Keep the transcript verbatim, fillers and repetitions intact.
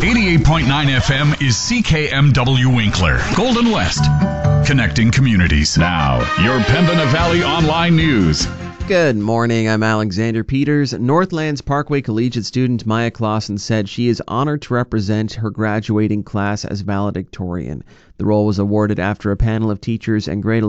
eighty-eight point nine F M is C K M W Winkler, Golden West, connecting communities. Now, your Pembina Valley Online News. Good morning, I'm Alexander Peters. Northlands Parkway Collegiate student Maya Clausen said she is honored to represent her graduating class as valedictorian. The role was awarded after a panel of teachers and grade